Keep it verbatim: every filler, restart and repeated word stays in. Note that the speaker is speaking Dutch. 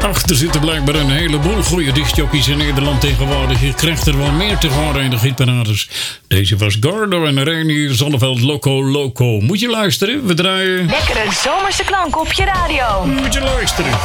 Ach, er zitten blijkbaar een heleboel goede discjockeys in Nederland tegenwoordig. Je krijgt er wel meer te horen in de hitparades. Deze was Gordo en Renier Zonneveld, Loco Loco. Moet je luisteren, we draaien... Lekkere zomerse klank op je radio. Moet je luisteren.